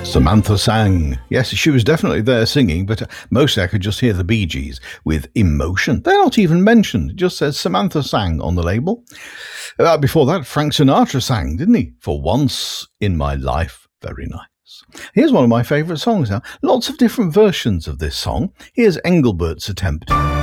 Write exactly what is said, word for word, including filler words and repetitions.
Samantha sang. Yes, she was definitely there singing, but mostly I could just hear the Bee Gees with Emotion. They're not even mentioned. It just says Samantha sang on the label. Uh, before that, Frank Sinatra sang, didn't he? For Once in My Life. Very nice. Here's one of my favourite songs now. Lots of different versions of this song. Here's Engelbert's attempt.